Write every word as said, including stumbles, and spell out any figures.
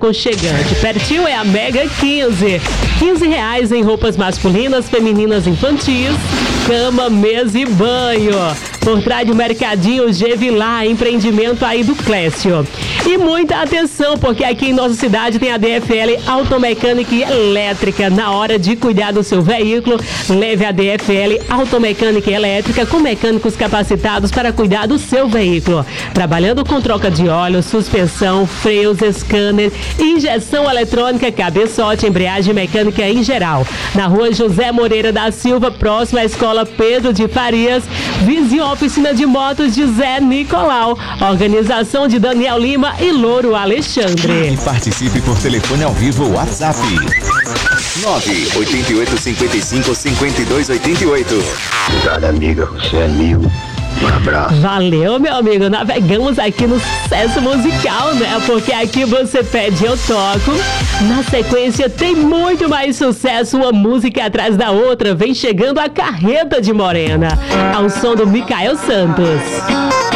aconchegante. Pertinho é a Mega quinze. quinze reais em roupas masculinas, femininas, infantis, cama, mesa e banho. Por trás do Mercadinho Gevilá, empreendimento aí do Clécio. E muita atenção, porque aqui em nossa cidade tem a D F L Automecânica e Elétrica. Na hora de cuidar do seu veículo, leve a D F L Automecânica e Elétrica com mecânicos capacitados para cuidar do seu veículo. Trabalhando com troca de óleo, suspensão, freios, scanner, injeção eletrônica, cabeçote, embreagem mecânica em geral. Na rua José Moreira da Silva, próximo à Escola Pedro de Farias, vizinho oficina de motos de Zé Nicolau. Organização de Daniel Lima e Louro Alexandre. E participe por telefone ao vivo ou WhatsApp. nove oito oito cinco cinco cinco dois oito oito. Obrigado, amiga. Você é mil. Um abraço. Valeu, meu amigo. Navegamos aqui no sucesso musical, né? Porque aqui você pede, eu toco. Na sequência tem muito mais sucesso, uma música atrás da outra. Vem chegando a Carreta de Morena, ao som do Micael Santos.